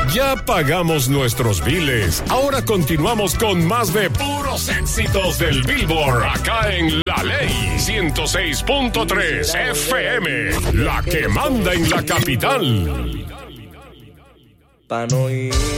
Ya pagamos nuestros biles. Ahora continuamos con más de puros éxitos del Billboard. Acá en La Ley 106.3 FM. La que manda en la capital. Pa' no ir